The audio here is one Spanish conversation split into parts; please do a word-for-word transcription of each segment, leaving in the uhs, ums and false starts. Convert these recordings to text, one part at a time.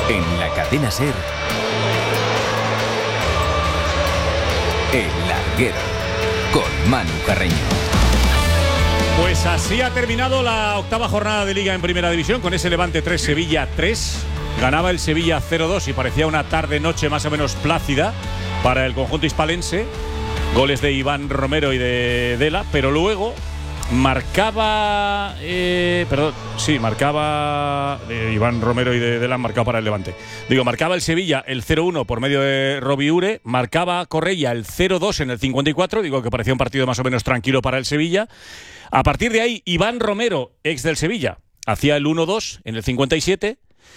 En la cadena SER, El Larguero, con Manu Carreño. Pues así ha terminado la octava jornada de Liga en Primera División, con ese Levante tres, Sevilla tres. Ganaba el Sevilla cero dos y parecía una tarde-noche más o menos plácida para el conjunto hispalense. Goles de Iván Romero y de Dela, pero luego marcaba… Eh, perdón, sí, marcaba… Eh, Iván Romero y de Dela han marcado para el Levante. Digo, marcaba el Sevilla el cero uno por medio de Robiure, marcaba Correia el cero dos en el cincuenta y cuatro, digo que parecía un partido más o menos tranquilo para el Sevilla. A partir de ahí, Iván Romero, ex del Sevilla, hacía el uno dos en el cincuenta y siete.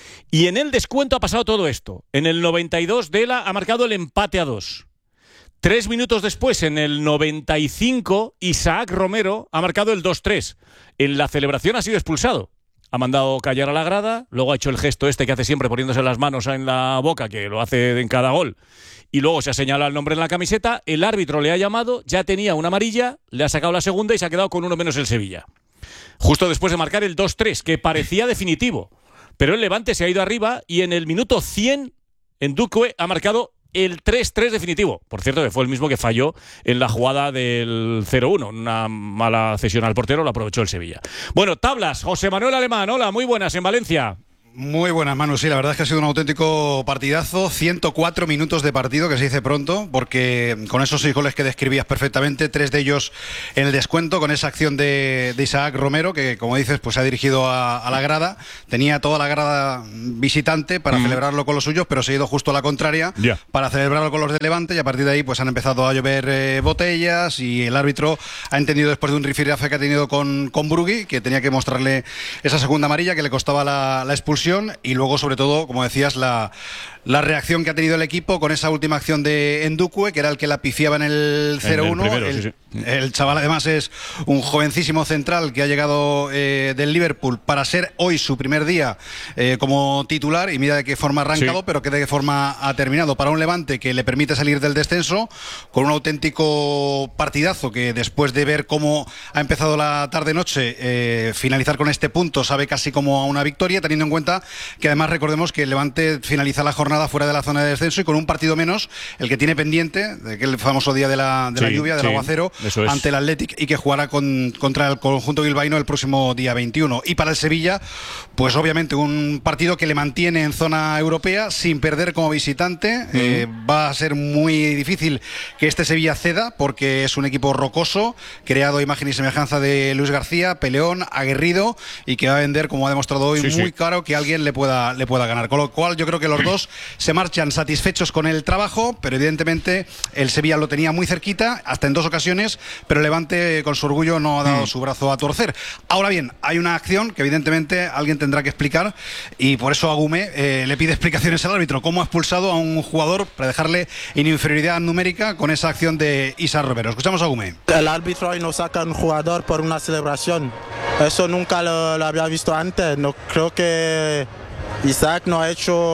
Y en el descuento ha pasado todo esto. En el noventa y dos, Dela ha marcado el empate a dos. Tres minutos después, en el noventa y cinco, Isaac Romero ha marcado el dos tres. En la celebración ha sido expulsado. Ha mandado callar a la grada, luego ha hecho el gesto este que hace siempre poniéndose las manos en la boca, que lo hace en cada gol, y luego se ha señalado el nombre en la camiseta. El árbitro le ha llamado, ya tenía una amarilla, le ha sacado la segunda y se ha quedado con uno menos el Sevilla. Justo después de marcar el dos tres, que parecía definitivo. Pero el Levante se ha ido arriba y en el minuto cien, Ndukwe ha marcado el tres tres definitivo. Por cierto, que fue el mismo que falló en la jugada del cero uno. Una mala cesión al portero, lo aprovechó el Sevilla. Bueno, tablas. José Manuel Alemán, hola, muy buenas en Valencia. Muy buenas, Manu. Sí, la verdad es que ha sido un auténtico partidazo. ciento cuatro minutos de partido, que se dice pronto, porque con esos seis goles que describías perfectamente, tres de ellos en el descuento, con esa acción de, de Isaac Romero, que como dices, pues se ha dirigido a, a la grada. Tenía toda la grada visitante para mm. celebrarlo con los suyos, pero se ha ido justo a la contraria yeah. para celebrarlo con los de Levante, y a partir de ahí pues han empezado a llover eh, botellas, y el árbitro ha entendido, después de un rifirrafe que ha tenido con, con Brugui, que tenía que mostrarle esa segunda amarilla que le costaba la, la expulsión. Y luego, sobre todo, como decías, la, la reacción que ha tenido el equipo con esa última acción de Ndukwe, que era el que la pifiaba en el cero uno. El, el, sí, sí. el chaval, además, es un jovencísimo central que ha llegado eh, del Liverpool para ser hoy su primer día eh, como titular, y mira de qué forma ha arrancado, sí. pero que de qué forma ha terminado. Para un Levante que le permite salir del descenso con un auténtico partidazo, que después de ver cómo ha empezado la tarde-noche, eh, finalizar con este punto sabe casi como a una victoria, teniendo en cuenta que además recordemos que el Levante finaliza la jornada fuera de la zona de descenso y con un partido menos, el que tiene pendiente, de aquel famoso día de la, de sí, la lluvia, del sí, aguacero, es. ante el Athletic, y que jugará con, contra el conjunto bilbaíno el próximo día veintiuno. Y para el Sevilla, pues obviamente un partido que le mantiene en zona europea sin perder como visitante. Mm. Eh, va a ser muy difícil que este Sevilla ceda, porque es un equipo rocoso, creado a imagen y semejanza de Luis García, peleón, aguerrido, y que va a vender, como ha demostrado hoy, sí, muy sí. caro que alguien le pueda, le pueda ganar. Con lo cual yo creo que los dos se marchan satisfechos con el trabajo, pero evidentemente el Sevilla lo tenía muy cerquita, hasta en dos ocasiones, pero Levante, con su orgullo, no ha dado mm. su brazo a torcer. Ahora bien, hay una acción que evidentemente alguien tendrá que explicar, y por eso Agume eh, le pide explicaciones al árbitro. ¿Cómo ha expulsado a un jugador para dejarle en inferioridad numérica con esa acción de Isaac Romero? Escuchamos a Agume. El árbitro hoy no saca a un jugador por una celebración. Eso nunca lo, lo había visto antes. No creo que Isaac no ha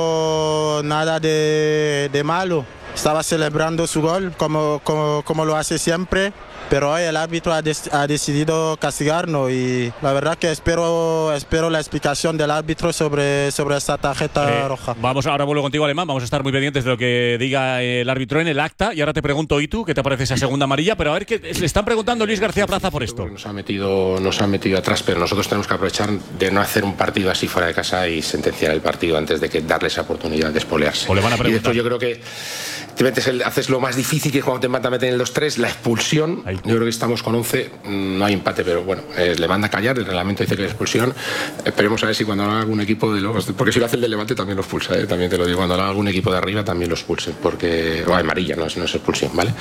hecho nada de, de malo. Estaba celebrando su gol como, como, como lo hace siempre, pero hoy el árbitro ha, des, ha decidido castigarnos, y la verdad que espero, espero la explicación del árbitro sobre, sobre esta tarjeta eh, roja. Vamos, ahora vuelvo contigo, Alemán. Vamos a estar muy pendientes de lo que diga el árbitro en el acta, y ahora te pregunto, ¿y tú qué te parece esa segunda amarilla? Pero a ver, que le están preguntando a Luis García Plaza por esto. Nos ha metido, nos ha metido atrás, pero nosotros tenemos que aprovechar de no hacer un partido así fuera de casa y sentenciar el partido antes de que darle esa oportunidad de espolearse. O le van a y después yo creo que te metes el, haces lo más difícil, que es cuando te matan a meter en el dos tres, la expulsión. Ahí. Yo creo que estamos con once, no hay empate, pero bueno, eh, le manda a callar, el reglamento dice que es expulsión. Esperemos a ver si cuando haga algún equipo de los, porque si lo hace el de Levante también lo expulsa, eh, también te lo digo, cuando haga algún equipo de arriba también lo expulse, porque o amarilla, no es, no es expulsión, ¿vale?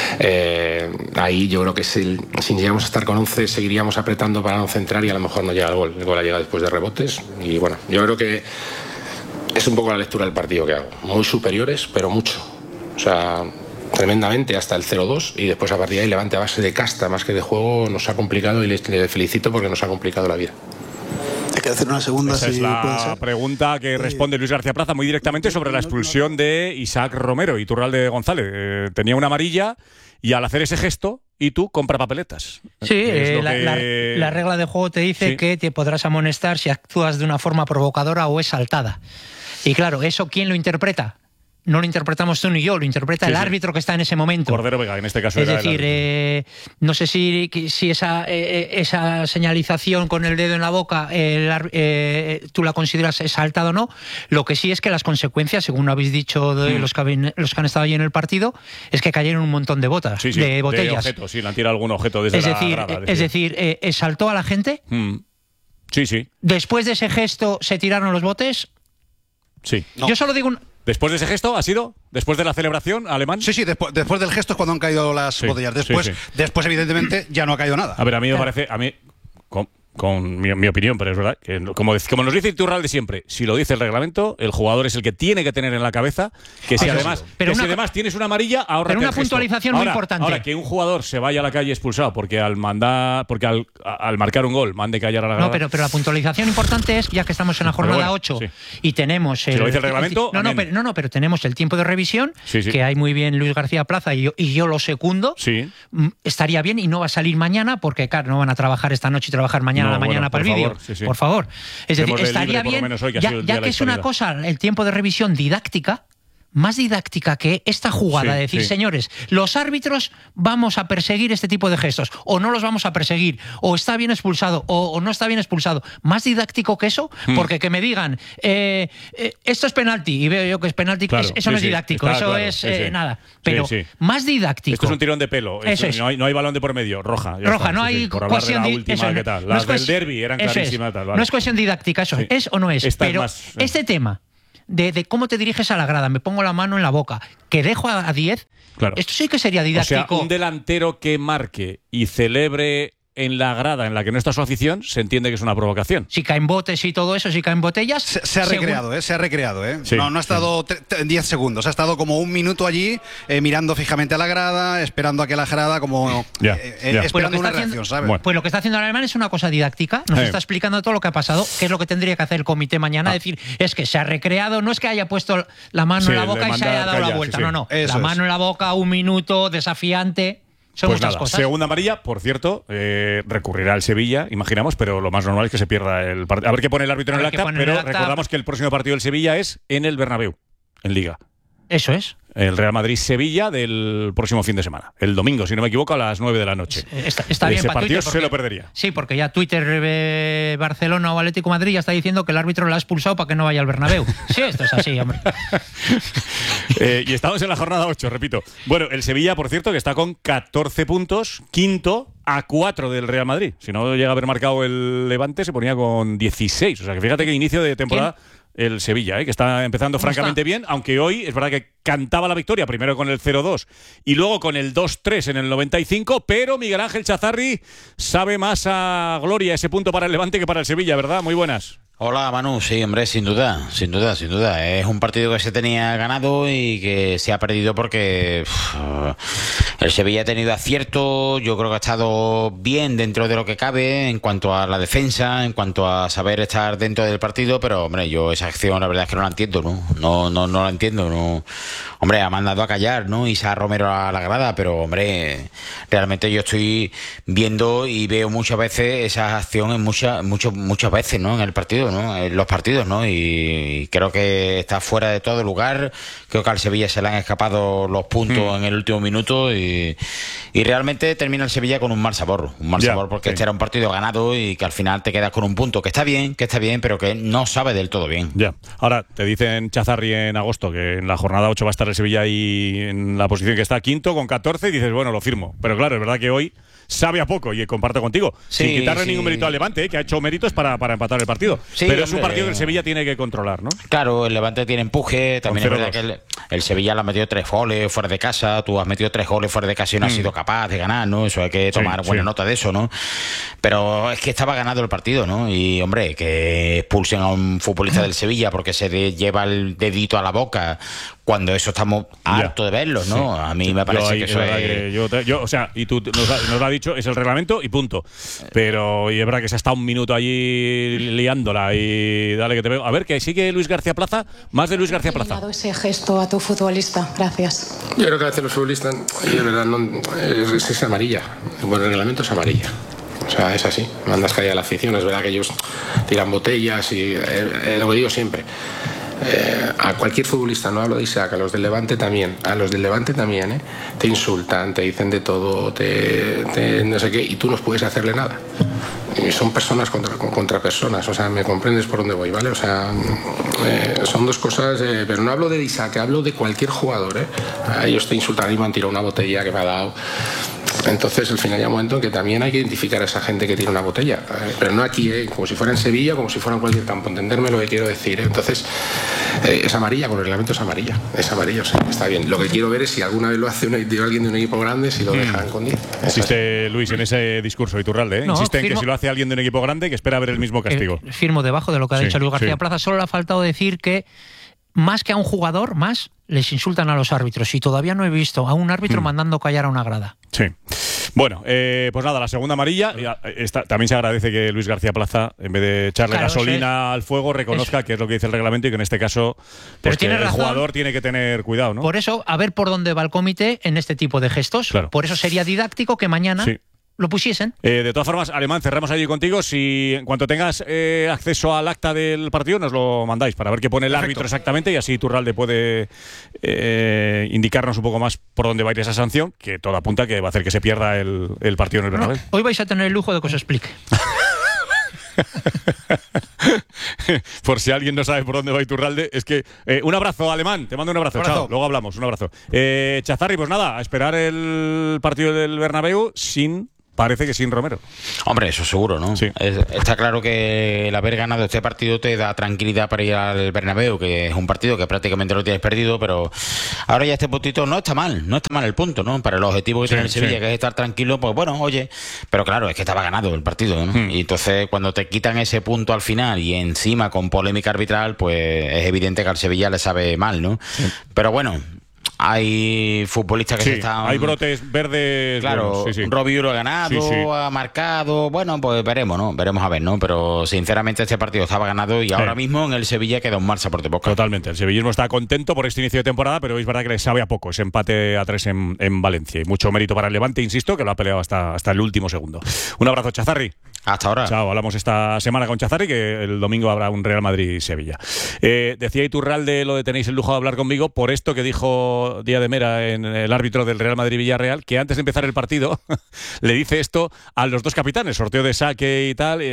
Eh, ahí yo creo que si, si llegamos a estar con once seguiríamos apretando para no centrar, y a lo mejor no llega el gol, el gol ha llegado después de rebotes, y bueno, yo creo que es un poco la lectura del partido que hago, muy superiores, pero mucho, o sea, tremendamente hasta el cero dos, y después a partir de ahí Levante a base de casta más que de juego nos ha complicado, y le, le felicito porque nos ha complicado la vida. Hay que hacer una segunda. Esa si es la pregunta que responde Luis García Plaza muy directamente sobre la expulsión de Isaac Romero y Iturralde González. Eh, tenía una amarilla, y al hacer ese gesto, y tú compra papeletas. Sí, eh, la, que... la, la regla de juego te dice sí. que te podrás amonestar si actúas de una forma provocadora o exaltada. Y claro, ¿eso quién lo interpreta? No lo interpretamos tú ni yo, lo interpreta sí, el árbitro sí. que está en ese momento. Cordero Vega, en este caso. Es era decir, eh, no sé si, si esa, eh, esa señalización con el dedo en la boca el, eh, tú la consideras exaltada o no. Lo que sí es que las consecuencias, según habéis dicho de mm. los, que, los que han estado allí en el partido, es que cayeron un montón de botas, sí, sí, de botellas. De objetos, sí, le han tirado algún objeto desde es la decir, grada. Es decir, eh, ¿exaltó a la gente? Mm. Sí, sí. Después de ese gesto, ¿se tiraron los botes? Sí. No. Yo solo digo un... ¿Después de ese gesto ha sido? ¿Después de la celebración alemán? Sí, sí, después, después del gesto es cuando han caído las sí, botellas. Después, sí, sí. después, evidentemente, ya no ha caído nada. A ver, a mí me parece... A mí, con, con mi, mi opinión, pero es verdad, que como, como nos dice Iturralde siempre, si lo dice el reglamento, el jugador es el que tiene que tener en la cabeza que si, además, pero que una, si además tienes una amarilla, ahorra pero una el gesto. puntualización ahora, muy importante. Ahora, que un jugador se vaya a la calle expulsado porque al mandar, porque al, al marcar un gol mande callar a la grada. No, pero, pero la puntualización importante es, ya que estamos en la jornada bueno, ocho sí. y tenemos... El, si lo dice el reglamento... El, no, no, pero, no, no, pero tenemos el tiempo de revisión, sí, sí. que hay muy bien Luis García Plaza y yo, y yo lo secundo. Sí. Estaría bien y no va a salir mañana porque, claro, no van a trabajar esta noche y trabajar mañana no, a la mañana bueno, para el vídeo. Sí, sí. Por favor. Es decir, estaría bien, hoy, que ya, ya que es una cosa, el tiempo de revisión didáctica, más didáctica que esta jugada, sí, de decir, sí. señores, los árbitros vamos a perseguir este tipo de gestos, o no los vamos a perseguir, o está bien expulsado, o, o no está bien expulsado. Más didáctico que eso, mm. porque que me digan, eh, eh, esto es penalti, y veo yo que es penalti, claro, es, eso sí, no es sí, didáctico, está, eso claro, es sí, eh, sí. nada. Pero sí, sí. más didáctico. Esto es un tirón de pelo, eso es. No, hay, no hay balón de por medio, roja. Roja, está, no sí, hay sí, por hablar de la de, última, eso, ¿qué tal? No Las es del derbi eran clarísimas. Es. Tal, vale. No es cuestión didáctica, eso sí. es o no es. Esta pero es más, este tema de, de cómo te diriges a la grada, me pongo la mano en la boca, que dejo a diez, claro. Esto sí que sería didáctico. O sea, un delantero que marque y celebre en la grada en la que no está su afición, se entiende que es una provocación. Si caen botes y todo eso, si caen botellas... Se, se ha según... recreado, ¿eh? Se ha recreado, ¿eh? Sí, no, no ha estado diez segundos, ha estado como un minuto allí, eh, mirando fijamente a la grada, esperando a que la grada, como... Ya, eh, ya. Eh, esperando pues una haciendo, reacción, ¿sabes? Bueno. Pues lo que está haciendo el alemán es una cosa didáctica, nos eh. está explicando todo lo que ha pasado, qué es lo que tendría que hacer el comité mañana, ah. decir, es que se ha recreado, no es que haya puesto la mano sí, en la boca y se haya dado callar, la vuelta, sí, sí. no, no, Eso la es. mano en la boca, un minuto, desafiante... Son pues muchas nada, cosas. Segunda amarilla, por cierto, eh, recurrirá al Sevilla, imaginamos, pero lo más normal es que se pierda el partido. A ver qué pone el árbitro en el acta, pero acta. recordamos que el próximo partido del Sevilla es en el Bernabéu, en Liga. Eso es. El Real Madrid-Sevilla del próximo fin de semana. El domingo, si no me equivoco, a las nueve de la noche. Está, está bien Ese para partido Twitter porque, se lo perdería. Sí, porque ya Twitter, eh, Barcelona o Atlético de Madrid ya está diciendo que el árbitro lo ha expulsado para que no vaya al Bernabéu. Sí, esto es así, hombre. eh, y estamos en la jornada ocho, repito. Bueno, el Sevilla, por cierto, que está con catorce puntos, quinto a cuatro del Real Madrid. Si no llega a haber marcado el Levante, se ponía con dieciséis. O sea, que fíjate que inicio de temporada... ¿Quién? El Sevilla, ¿eh? que está empezando francamente está? bien, aunque hoy es verdad que cantaba la victoria, primero con el cero dos y luego con el dos tres en el noventa y cinco, pero Miguel Ángel Chazarri sabe más a gloria ese punto para el Levante que para el Sevilla, ¿verdad? Muy buenas. Hola Manu, sí, hombre, sin duda, sin duda, sin duda. Es un partido que se tenía ganado y que se ha perdido porque uff, el Sevilla ha tenido acierto, yo creo que ha estado bien dentro de lo que cabe en cuanto a la defensa, en cuanto a saber estar dentro del partido, pero hombre, yo esa acción la verdad es que no la entiendo, ¿no? No, no, no la entiendo, no. Hombre, ha mandado a callar, ¿no? Isa Romero a la grada, pero hombre, realmente yo estoy viendo y veo muchas veces esa acción en muchas, muchas, muchas veces, ¿no? En el partido, ¿no? En los partidos, ¿no? Y creo que está fuera de todo lugar. Creo que al Sevilla se le han escapado los puntos mm. en el último minuto y, y realmente termina el Sevilla con un mal sabor. Un mal ya, sabor porque sí. este era un partido ganado y que al final te quedas con un punto que está bien, que está bien, pero que no sabe del todo bien. Ya. Ahora, te dicen Chazarri en agosto que en la jornada ocho va a estar el Sevilla ahí en la posición que está quinto con catorce y dices, bueno, lo firmo. Pero claro, es verdad que hoy sabe a poco y comparto contigo. Sí, sin quitarle sí. ningún mérito al Levante, ¿eh? que ha hecho méritos para, para empatar el partido. Sí, pero es un partido que el Sevilla tiene que controlar, ¿no? Claro, el Levante tiene empuje. También es verdad que el, el Sevilla le ha metido tres goles fuera de casa. Tú has metido tres goles fuera de casa y no mm. has sido capaz de ganar, ¿no? Eso hay que tomar sí, buena sí. nota de eso, ¿no? Pero es que estaba ganado el partido, ¿no? Y, hombre, que expulsen a un futbolista del Sevilla porque se de, lleva el dedito a la boca cuando eso estamos hartos de verlo, ¿no? Sí. A mí me parece yo ahí, que eso es... Que yo, yo, o sea, y tú nos, nos lo has dicho, es el reglamento y punto. Pero y es verdad que se ha estado un minuto allí liándola y dale que te veo. A ver, que sigue Luis García Plaza, más de Luis García Plaza. Ese gesto a tu futbolista, gracias. Yo creo que a veces los futbolistas, de verdad, no, es, es amarilla. Bueno, el reglamento es amarilla. O sea, es así. Mandas caer a la afición. Es verdad que ellos tiran botellas y eh, lo que digo siempre. eh, a cualquier futbolista, no hablo de Isaac, a los del Levante también, a los del Levante también, ¿eh? Te insultan, te dicen de todo, te, te no sé qué, y tú no puedes hacerle nada. Y son personas contra, contra personas, o sea, me comprendes por dónde voy, ¿vale? O sea, eh, son dos cosas, eh, pero no hablo de Isaac, hablo de cualquier jugador, ¿eh? A ellos te insultan y me han tirado una botella que me ha dado. Entonces, al final hay un momento en que también hay que identificar a esa gente que tiene una botella, eh, pero no aquí, eh, como si fuera en Sevilla, como si fuera en cualquier campo, entenderme lo que quiero decir, ¿eh? Entonces, eh, es amarilla, con el reglamento es amarilla, es amarilla, o sea, está bien. Lo que quiero ver es si alguna vez lo hace un, alguien de un equipo grande, si lo dejan con diez. Insiste Luis en ese discurso Iturralde, ¿eh? No, Insiste en firmo, que si lo hace alguien de un equipo grande, que espera ver el mismo castigo. Eh, firmo debajo de lo que ha sí, dicho Luis García sí. Plaza, solo le ha faltado decir que más que a un jugador, más les insultan a los árbitros, y todavía no he visto a un árbitro mm. mandando callar a una grada. Sí. Bueno, eh, pues nada, la segunda amarilla. Está, también se agradece que Luis García Plaza, en vez de echarle claro, gasolina sí. al fuego, reconozca eso. que es lo que dice el reglamento y que en este caso pues que el razón. jugador tiene que tener cuidado, ¿no? Por eso, a ver por dónde va el comité en este tipo de gestos. Claro. Por eso sería didáctico que mañana... Sí. lo pusiesen. Eh, de todas formas, Alemán, cerramos allí contigo. Si en cuanto tengas eh, acceso al acta del partido, nos lo mandáis para ver qué pone el Perfecto. árbitro exactamente, y así Iturralde puede eh, indicarnos un poco más por dónde va a ir esa sanción, que todo apunta que va a hacer que se pierda el, el partido en el Bernabéu. No, hoy vais a tener el lujo de que os explique. Por si alguien no sabe por dónde va Iturralde, es que eh, un abrazo, Alemán, te mando un abrazo, un abrazo. Chao, luego hablamos, un abrazo. eh, Chazarri, pues nada, a esperar el partido del Bernabéu sin... Parece que sin Romero. Hombre, eso seguro, ¿no? Sí. Es, está claro que el haber ganado este partido te da tranquilidad para ir al Bernabéu, que es un partido que prácticamente lo tienes perdido, pero ahora ya este puntito no está mal, no está mal el punto, ¿no? Para el objetivo que sí, tiene el Sevilla, sí. que es estar tranquilo, pues bueno, oye, pero claro, es que estaba ganado el partido, ¿no? Hmm. Y entonces cuando te quitan ese punto al final y encima con polémica arbitral, pues es evidente que al Sevilla le sabe mal, ¿no? Sí. Pero bueno, hay futbolistas que sí, se están... hay brotes verdes... Claro, sí, sí. Robiuro ha ganado, sí, sí. ha marcado... Bueno, pues veremos, ¿no? Veremos a ver, ¿no? Pero sinceramente este partido estaba ganado y sí. ahora mismo en el Sevilla queda un marcha por boca. Totalmente. El sevillismo está contento por este inicio de temporada, pero es verdad que le sabe a poco ese empate a tres en, en Valencia. Y mucho mérito para el Levante, insisto, que lo ha peleado hasta, hasta el último segundo. Un abrazo, Chazarri. Hasta ahora. Chao, hablamos esta semana con Chazarri, que el domingo habrá un Real Madrid-Sevilla. Eh, decía Iturralde lo de tenéis el lujo de hablar conmigo por esto que dijo Díaz de Mera, en el árbitro del Real Madrid-Villarreal, que antes de empezar el partido le dice esto a los dos capitanes, sorteo de saque y tal, eh,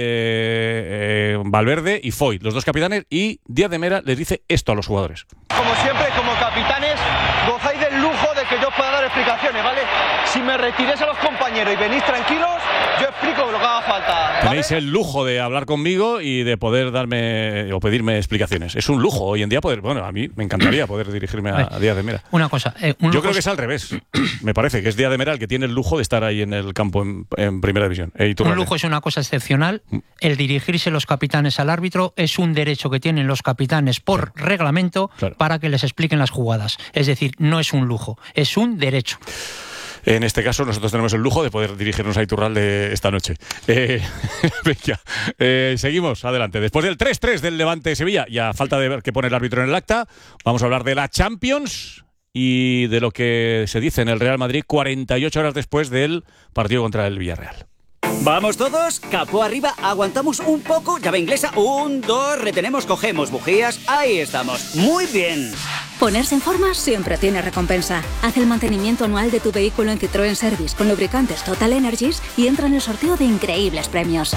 eh, Valverde y Foyt, los dos capitanes, y Díaz de Mera les dice esto a los jugadores. Como siempre, como capitanes, gozáis del lujo de que yo os pueda dar explicaciones, ¿vale? Si me retiréis a los compañeros y venís tranquilos, yo explico lo que haga falta, ¿vale? Tenéis el lujo de hablar conmigo y de poder darme o pedirme explicaciones. Es un lujo hoy en día poder, bueno, a mí me encantaría poder dirigirme a, a Díaz de Mera. Una cosa, eh, un yo creo que es al revés. Me parece que es Díaz de Mera el que tiene el lujo de estar ahí en el campo en, en Primera División. Eh, un lujo es una cosa excepcional. El dirigirse los capitanes al árbitro es un derecho que tienen los capitanes por claro. reglamento claro. para que les expliquen las jugadas. Es decir, no es un lujo, es un derecho. En este caso, nosotros tenemos el lujo de poder dirigirnos a Iturralde esta noche. Eh, venga, eh, seguimos adelante. Después del tres tres del Levante-Sevilla, y a falta de ver qué pone el árbitro en el acta, vamos a hablar de la Champions y de lo que se dice en el Real Madrid cuarenta y ocho horas después del partido contra el Villarreal. ¿Vamos todos? Capó arriba, aguantamos un poco, llave inglesa, un, dos, retenemos, cogemos bujías, ahí estamos. Muy bien. Ponerse en forma siempre tiene recompensa. Haz el mantenimiento anual de tu vehículo en Citroën Service con lubricantes Total Energies y entra en el sorteo de increíbles premios.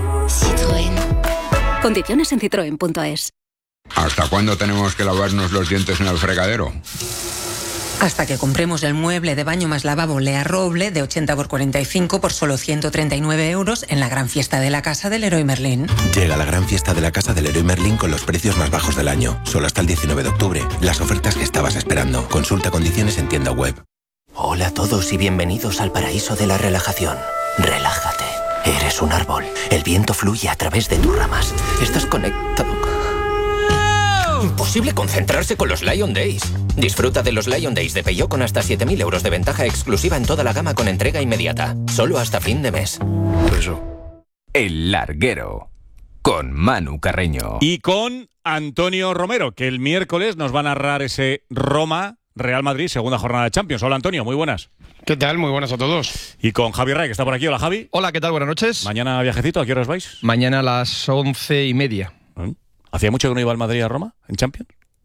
Citroën. Condiciones en citroen punto es. ¿Hasta cuándo tenemos que lavarnos los dientes en el fregadero? Hasta que compremos el mueble de baño más lavabo Lea Roble de ochenta por cuarenta y cinco por solo ciento treinta y nueve euros en la gran fiesta de la casa del Leroy Merlin. Llega la gran fiesta de la casa del Leroy Merlin con los precios más bajos del año. Solo hasta el diecinueve de octubre. Las ofertas que estabas esperando. Consulta condiciones en tienda web. Hola a todos y bienvenidos al paraíso de la relajación. Relájate. Eres un árbol. El viento fluye a través de tus ramas. Estás conectado. Imposible concentrarse con los Lion Days. Disfruta de los Lion Days de Peugeot con hasta siete mil euros de ventaja exclusiva en toda la gama con entrega inmediata. Solo hasta fin de mes. Eso. El Larguero. Con Manu Carreño. Y con Antonio Romero, que el miércoles nos va a narrar ese Roma Real Madrid, segunda jornada de Champions. Hola Antonio, muy buenas. ¿Qué tal? Muy buenas a todos. Y con Javi Ray, que está por aquí. Hola Javi. Hola, ¿qué tal? Buenas noches. Mañana viajecito, ¿a qué horas vais? Mañana a las once y media. ¿Hacía mucho que no iba al Madrid a Roma en Champions?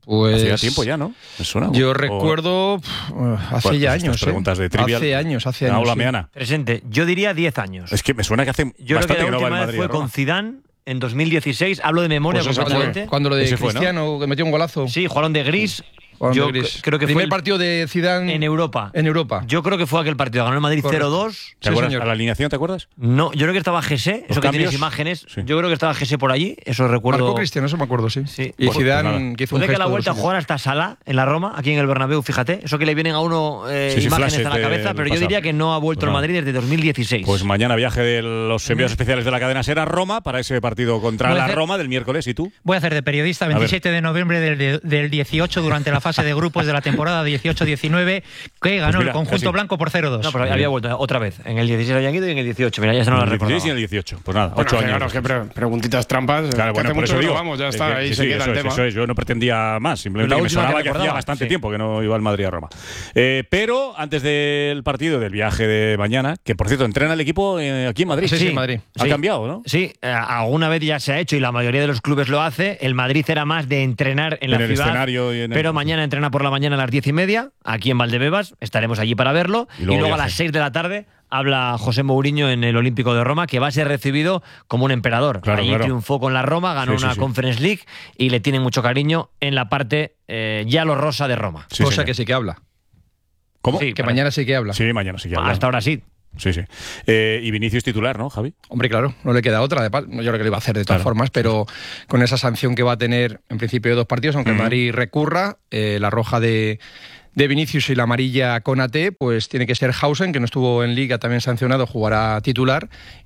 Pues hacía tiempo ya, ¿no? ¿Me suena? Yo o, recuerdo pf, hace pues, ya pues años. Preguntas ¿eh? de trivial. Hace años, hace años. Aula sí. Meana. Presente. Yo diría diez años. Es que me suena que hace Yo bastante creo que que la no va el última vez Madrid. fue a Roma. con Zidane en dos mil dieciséis. Hablo de memoria Pues completamente. Cuando lo de Ese fue, Cristiano, ¿no? que metió un golazo. Sí, jugaron de gris. Jugaron Yo de gris. creo que Primer fue el partido de Zidane en Europa. En Europa. Yo creo que fue aquel partido. Ganó el Madrid Correcto. cero dos. ¿Te Sí, acuerdas? señor. ¿A la alineación te acuerdas? No, yo creo que estaba G S, eso que cambios? tienes imágenes. Sí. Yo creo que estaba G S por allí, eso recuerdo. Marcó Cristiano, eso me acuerdo, sí. Sí. Y Pues- Zidane, pues nada. que hizo un Puede que a la gesto de vuelta lo suyo. jugar hasta Sala en la Roma, aquí en el Bernabéu, fíjate. Eso que le vienen a uno eh, Sí, sí, imágenes flashes a la del cabeza, pero yo pasado. diría que no ha vuelto Pues el nada. Madrid desde dos mil dieciséis. Pues mañana viaje de los enviados especiales de la cadena SER a Roma para ese partido contra Voy a la hacer- Roma del miércoles. ¿Y tú? Voy a hacer de periodista ver. veintisiete de noviembre del, del dieciocho durante la fase de grupos de la temporada dieciocho diecinueve que ganó Pues mira, el conjunto casi. blanco por cero dos. No, pero había vuelto otra vez. En el dieciséis habían ido y en el dieciocho. Mira, ya se no la En el recordaba. dieciséis y en el dieciocho. Pues nada, Bueno, ocho años. claro, que pre- preguntitas trampas. Claro, que bueno, hace por mucho eso que digo. no vamos, ya Es está, que- ahí sí, se sí, queda eso el es, tema. eso es. Yo no pretendía más, simplemente La que me última que sonaba que, hacía recordaba, bastante sí. tiempo que no iba al Madrid a Roma. Eh, pero antes del partido, del viaje de mañana, que por cierto, entrena el equipo eh, aquí en Madrid. Sí, sí, en Madrid. Ha Sí. cambiado, ¿no? Sí, eh, alguna vez ya se ha hecho y la mayoría de los clubes lo hace. El Madrid era más de entrenar en, En la el ciudad. escenario y en el- Pero mañana entrena por la mañana a las diez y media, aquí en Valdebebas. Estaremos allí para verlo. Y Y luego luego, a viaje. las seis de la tarde habla José Mourinho en el Olímpico de Roma, que va a ser recibido como un emperador. Claro, Allí claro. triunfó con la Roma, ganó Sí, sí, una sí. Conference League y le tiene mucho cariño en la parte eh, ya lo rosa de Roma. Sí, Cosa señor. que sí que habla. ¿Cómo? Sí, Que para- mañana sí que habla. Sí, mañana sí que habla. Hasta ahora sí. Sí, sí. Eh, y Vinicius titular, ¿no, Javi? Hombre, claro, no le queda otra. de pa- Yo creo que lo iba a hacer de todas Claro. formas, pero con esa sanción que va a tener en principio de dos partidos, aunque el Ujú. Madrid recurra, eh, la roja de, de Vinicius y la amarilla Konaté, pues tiene que ser Hausen, que no estuvo en Liga, también sancionado, jugará titular,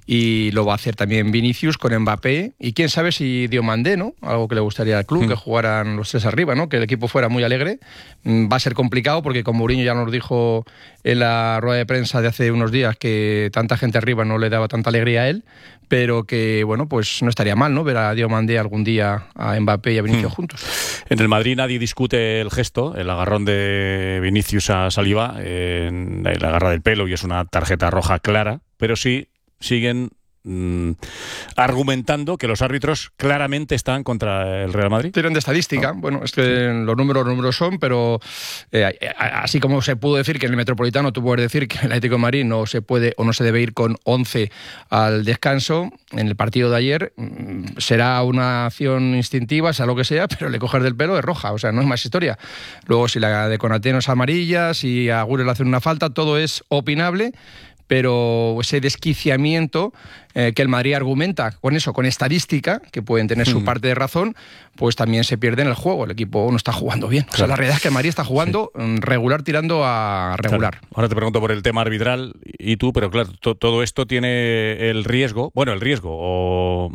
y lo va a hacer también Vinicius con Mbappé, y quién sabe si Diomandé, ¿no? Algo que le gustaría al club, Mm. que jugaran los tres arriba, ¿no? Que el equipo fuera muy alegre. Mm, Va a ser complicado porque con Mourinho ya nos dijo en la rueda de prensa de hace unos días que tanta gente arriba no le daba tanta alegría a él, pero que, bueno, pues no estaría mal, ¿no? Ver a Diomandé algún día a Mbappé y a Vinicius Mm. juntos. En el Madrid nadie discute el gesto, el agarrón de Vinicius a Saliba, en la agarra del pelo y es una tarjeta roja clara, pero sí siguen mm, argumentando que los árbitros claramente están contra el Real Madrid. Tienen de estadística. Bueno, es que los números, los números son, pero eh, así como se pudo decir que en el Metropolitano, tú puedes decir que el Atlético de Madrid no se puede o no se debe ir con once al descanso. En el partido de ayer mm, será una acción instintiva, sea lo que sea, pero le coger del pelo es roja, o sea, no es más historia. Luego, si la de Konaté no es amarilla, si a Agüero le hacen una falta, todo es opinable. Pero ese desquiciamiento eh, que el Madrid argumenta con eso, con estadística, que pueden tener su Mm. parte de razón, pues también se pierde en el juego. El equipo no está jugando bien. O sea, Claro. la realidad es que el Madrid está jugando mm, regular tirando a regular. Claro. Ahora te pregunto por el tema arbitral y tú, pero claro, to- todo esto tiene el riesgo, bueno, el riesgo o,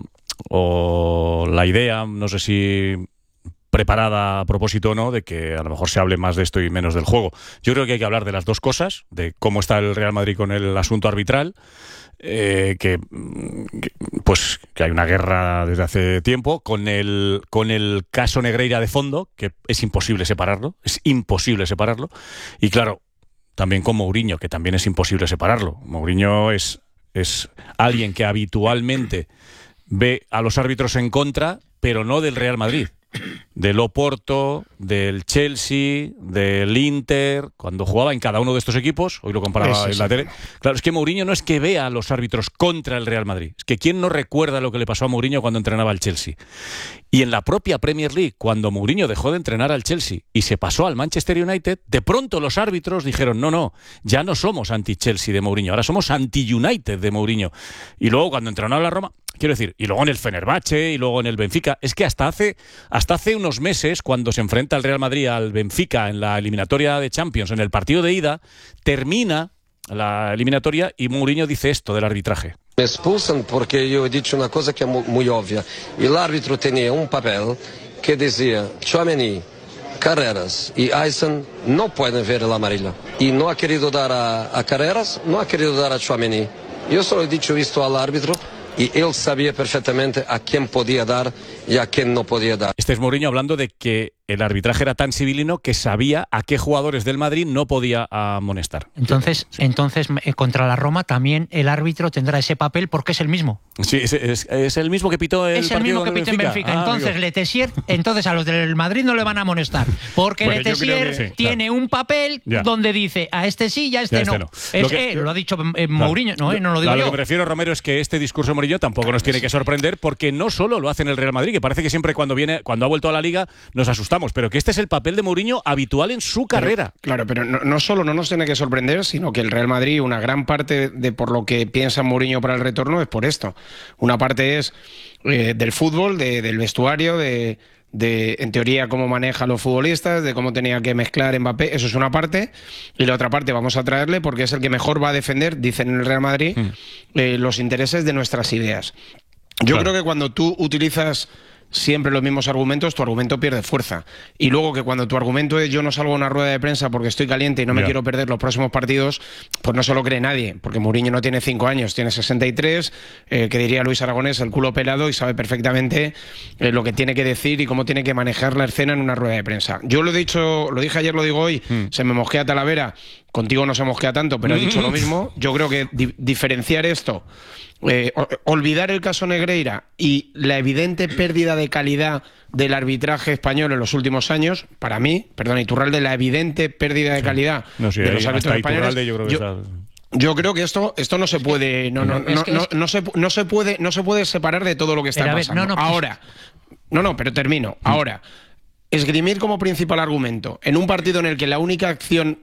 o la idea, no sé si preparada a propósito o no, de que a lo mejor se hable más de esto y menos del juego. Yo creo que hay que hablar de las dos cosas, de cómo está el Real Madrid con el asunto arbitral, eh, que, que, pues que hay una guerra desde hace tiempo, con el, con el caso Negreira de fondo, que es imposible separarlo, es imposible separarlo, y claro, también con Mourinho, que también es imposible separarlo. Mourinho es, es alguien que habitualmente ve a los árbitros en contra, pero no del Real Madrid. Del Oporto, del Chelsea, del Inter, cuando jugaba en cada uno de estos equipos, hoy lo comparaba Eso en sí. la tele. Claro, es que Mourinho no es que vea a los árbitros contra el Real Madrid, es que quién no recuerda lo que le pasó a Mourinho cuando entrenaba al Chelsea. Y en la propia Premier League, cuando Mourinho dejó de entrenar al Chelsea y se pasó al Manchester United, de pronto los árbitros dijeron, no, no, ya no somos anti-Chelsea de Mourinho, ahora somos anti-United de Mourinho. Y luego cuando entrenó a la Roma, quiero decir, y luego en el Fenerbahce y luego en el Benfica, es que hasta hace, hasta hace unos meses, cuando se enfrenta el Real Madrid al Benfica en la eliminatoria de Champions, en el partido de ida, termina la eliminatoria y Mourinho dice esto del arbitraje. Me expulsan porque yo he dicho una cosa que es muy, muy obvia. El árbitro tenía un papel que decía Tchouaméni, Carreras y Aysen no pueden ver el amarillo. Y no ha querido dar a, a Carreras, no ha querido dar a Tchouaméni. Yo solo he dicho esto al árbitro y él sabía perfectamente a quién podía dar y a quién no podía dar. Este es Mourinho hablando de que el arbitraje era tan civilino que sabía a qué jugadores del Madrid no podía amonestar. Entonces, sí. entonces eh, contra la Roma también el árbitro tendrá ese papel porque es el mismo. Sí, es, es, es el mismo que pitó el Es el mismo que pitó en Benfica. Ah, entonces, amigo. Letessier, entonces a los del Madrid no le van a amonestar. Porque bueno, Letessier que, sí, tiene claro. un papel ya. donde dice a este sí y a este, ya este no. no. Es, lo, que, eh, lo ha dicho eh, Mourinho, claro. no, eh, no lo digo a yo. Lo que me refiero, Romero, es que este discurso de Mourinho tampoco nos tiene que sorprender porque no solo lo hace en el Real Madrid, que parece que siempre cuando viene, cuando ha vuelto a la Liga nos asustamos, pero que este es el papel de Mourinho habitual en su carrera. Pero, claro, pero no, no solo no nos tiene que sorprender, sino que el Real Madrid, una gran parte de por lo que piensa Mourinho para el retorno es por esto. Una parte es eh, del fútbol, de, del vestuario, de, de, en teoría, cómo maneja a los futbolistas, de cómo tenía que mezclar Mbappé, eso es una parte, y la otra parte vamos a traerle porque es el que mejor va a defender, dicen en el Real Madrid, mm. eh, los intereses de nuestras ideas. Yo claro. creo que cuando tú utilizas siempre los mismos argumentos, tu argumento pierde fuerza. Y luego que cuando tu argumento es yo no salgo a una rueda de prensa porque estoy caliente y no me yeah. quiero perder los próximos partidos, pues no se lo cree nadie, porque Mourinho no tiene cinco años, tiene sesenta y tres, eh, que diría Luis Aragonés, el culo pelado, y sabe perfectamente eh, lo que tiene que decir y cómo tiene que manejar la escena en una rueda de prensa. Yo lo he dicho, lo dije ayer, lo digo hoy, mm. se me mosquea Talavera, contigo no se mosquea tanto, pero he dicho lo mismo. Yo creo que di- diferenciar esto, Eh, olvidar el caso Negreira y la evidente pérdida de calidad del arbitraje español en los últimos años, para mí, perdón, Iturralde, la evidente pérdida de calidad sí. no, sí, de los árbitros españoles. Yo creo que, yo, está... yo creo que esto, esto no se puede, no, no, no, no, no, no, se, no se puede, no se puede separar de todo lo que está ver, pasando. No, no, Ahora, no, no, pero termino. Ahora, esgrimir como principal argumento en un partido en el que la única acción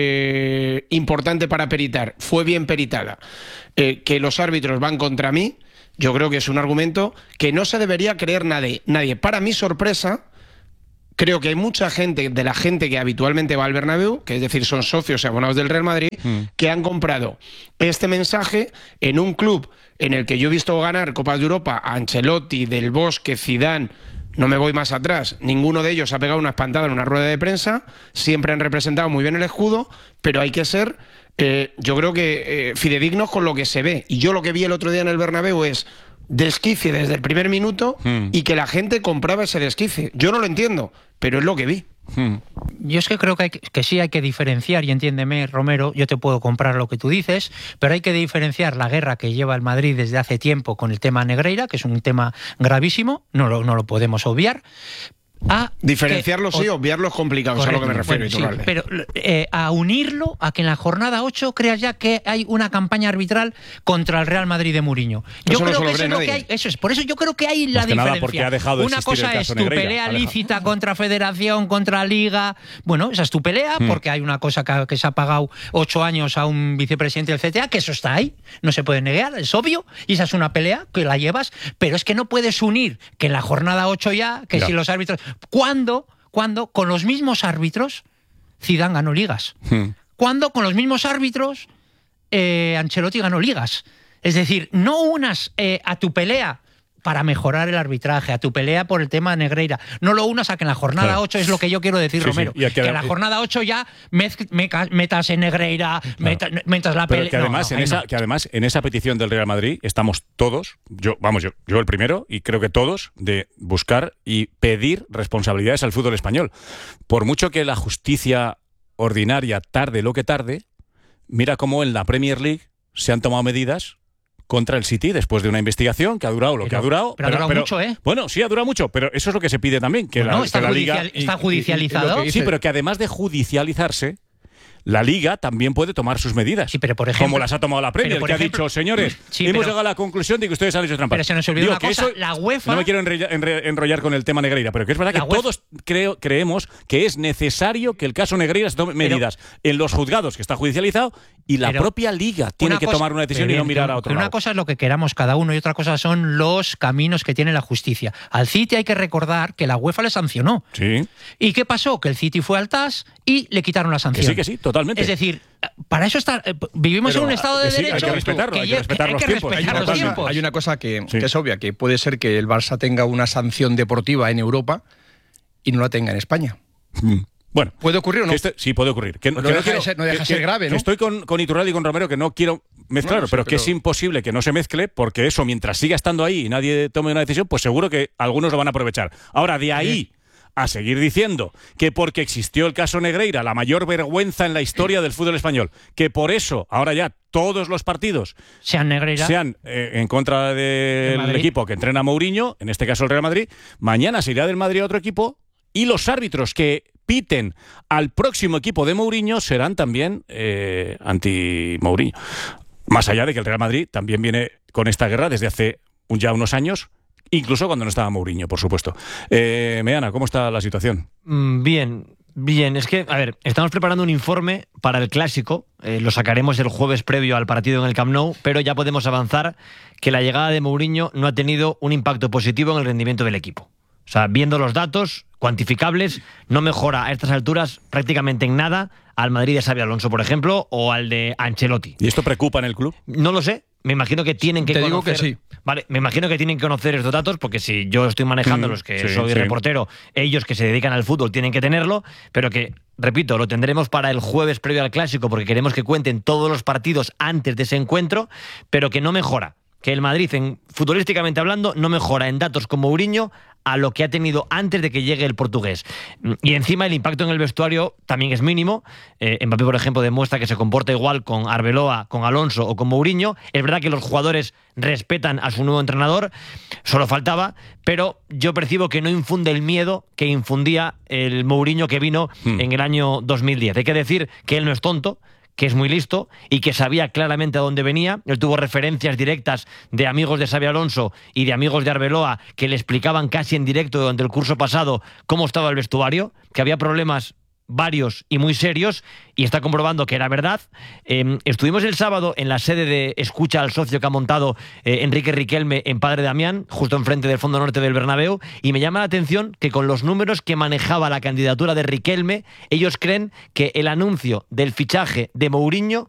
Eh, importante para peritar, fue bien peritada, eh, que los árbitros van contra mí, yo creo que es un argumento que no se debería creer nadie. nadie. Para mi sorpresa, creo que hay mucha gente, de la gente que habitualmente va al Bernabéu, que es decir, son socios y abonados del Real Madrid, mm. que han comprado este mensaje en un club en el que yo he visto ganar Copas de Europa a Ancelotti, Del Bosque, Zidane. No me voy más atrás, ninguno de ellos ha pegado una espantada en una rueda de prensa, siempre han representado muy bien el escudo, pero hay que ser, eh, yo creo que eh, fidedignos con lo que se ve. Y yo lo que vi el otro día en el Bernabéu es desquicie desde el primer minuto hmm. y que la gente compraba ese desquicie. Yo no lo entiendo, pero es lo que vi. Hmm. Yo es que creo que, hay que, que sí hay que diferenciar, y entiéndeme, Romero, yo te puedo comprar lo que tú dices, pero hay que diferenciar la guerra que lleva el Madrid desde hace tiempo con el tema Negreira, que es un tema gravísimo, no lo, no lo podemos obviar. A Diferenciarlo que, sí, obviarlo es complicado, es a lo que me refiero. Bueno, sí, pero eh, a unirlo a que en la jornada ocho creas ya que hay una campaña arbitral contra el Real Madrid de Mourinho. Yo eso creo no que eso es lo que hay, eso es, por eso yo creo que hay la Más diferencia. Nada porque ha dejado de una cosa es tu Negreira, pelea lícita contra Federación, contra Liga. Bueno, esa es tu pelea, hmm. porque hay una cosa que, que se ha pagado ocho años a un vicepresidente del C T A, que eso está ahí, no se puede negar, es obvio, y esa es una pelea que la llevas, pero es que no puedes unir que en la jornada ocho ya, que no. si los árbitros... ¿Cuándo? Cuando con los mismos árbitros Zidane ganó ligas. Hmm. Cuando con los mismos árbitros eh, Ancelotti ganó ligas. Es decir, no unas eh, a tu pelea para mejorar el arbitraje, a tu pelea por el tema de Negreira. No lo unas a que en la jornada claro. ocho, es lo que yo quiero decir, sí, Romero. Sí. Que, que en la jornada ocho ya mez, meca, metas en Negreira, claro. meta, metas la pelea. Que además, no, no, en esa, no. que además en esa petición del Real Madrid estamos todos, yo vamos, yo, yo el primero, y creo que todos, de buscar y pedir responsabilidades al fútbol español. Por mucho que la justicia ordinaria tarde lo que tarde, mira cómo en la Premier League se han tomado medidas contra el City después de una investigación que ha durado lo pero, que ha durado. Pero, pero ha durado pero, mucho, ¿eh? Bueno, sí, ha durado mucho, pero eso es lo que se pide también. Que bueno, la, está, que la judicial, Liga, está judicializado. Y, y, y, sí, pero que además de judicializarse, la Liga también puede tomar sus medidas. Sí, pero por ejemplo, como las ha tomado la Premier, que ejemplo, ha dicho, señores, sí, hemos pero, llegado a la conclusión de que ustedes han hecho trampa. Pero se nos olvidó Digo, una cosa, eso, la UEFA... No me quiero enrollar, enrollar con el tema Negreira, pero que es verdad que UEFA, todos creo, creemos que es necesario que el caso Negreira se tome medidas pero, en los juzgados, que está judicializado, y la propia Liga tiene que cosa, tomar una decisión y no mirar a otro una lado. Una cosa es lo que queramos cada uno y otra cosa son los caminos que tiene la justicia. Al City hay que recordar que la UEFA le sancionó. Sí. ¿Y qué pasó? Que el City fue al T A S y le quitaron la sanción. Que sí, que sí, totalmente. Es decir, para eso está, vivimos pero, en un Estado de sí, derecho. Hay que respetarlo, que hay que respetar hay los que tiempos. Respetar hay, los una tiempos. Cosa, hay una cosa que, sí. que es obvia, que puede ser que el Barça tenga una sanción deportiva en Europa y no la tenga en España. Mm. Bueno, ¿puede ocurrir o no? Este, sí, puede ocurrir. Que, no, que no, no, deja, quiero, ser, no deja que, ser grave, que ¿no? Estoy con, con Iturralde y con Romero, que no quiero mezclarlo, no, no, pero sí, que pero... es imposible que no se mezcle, porque eso, mientras siga estando ahí y nadie tome una decisión, pues seguro que algunos lo van a aprovechar. Ahora, de ahí... Sí. a seguir diciendo que porque existió el caso Negreira, la mayor vergüenza en la historia del fútbol español, que por eso ahora ya todos los partidos sean Negreira, sean eh, en contra del equipo que entrena Mourinho, en este caso el Real Madrid, mañana se irá del Madrid a otro equipo y los árbitros que piten al próximo equipo de Mourinho serán también eh, anti-Mourinho. Más allá de que el Real Madrid también viene con esta guerra desde hace ya unos años, incluso cuando no estaba Mourinho, por supuesto. Eh, Meana, ¿cómo está la situación? Bien, bien. Es que, a ver, estamos preparando un informe para el Clásico. Eh, lo sacaremos el jueves previo al partido en el Camp Nou, pero ya podemos avanzar que la llegada de Mourinho no ha tenido un impacto positivo en el rendimiento del equipo. O sea, viendo los datos cuantificables, no mejora a estas alturas prácticamente en nada al Madrid de Xabi Alonso, por ejemplo, o al de Ancelotti. ¿Y esto preocupa en el club? No lo sé. Me imagino que tienen que Te conocer... digo que sí. Vale, me imagino que tienen que conocer estos datos, porque si yo estoy manejando Mm, los que sí, soy sí. reportero, ellos que se dedican al fútbol tienen que tenerlo, pero que, repito, lo tendremos para el jueves previo al Clásico, porque queremos que cuenten todos los partidos antes de ese encuentro, pero que no mejora. Que el Madrid, en, futbolísticamente hablando, no mejora en datos con Mourinho a lo que ha tenido antes de que llegue el portugués. Y encima el impacto en el vestuario también es mínimo. Eh, Mbappé, por ejemplo, demuestra que se comporta igual con Arbeloa, con Alonso o con Mourinho. Es verdad que los jugadores respetan a su nuevo entrenador, solo faltaba, pero yo percibo que no infunde el miedo que infundía el Mourinho que vino hmm. en el año dos mil diez. Hay que decir que él no es tonto, que es muy listo y que sabía claramente a dónde venía. Él tuvo referencias directas de amigos de Xabi Alonso y de amigos de Arbeloa que le explicaban casi en directo durante el curso pasado cómo estaba el vestuario, que había problemas varios y muy serios, y está comprobando que era verdad. Eh, estuvimos el sábado en la sede de Escucha al Socio que ha montado eh, Enrique Riquelme en Padre Damián, justo enfrente del Fondo Norte del Bernabéu, y me llama la atención que con los números que manejaba la candidatura de Riquelme, ellos creen que el anuncio del fichaje de Mourinho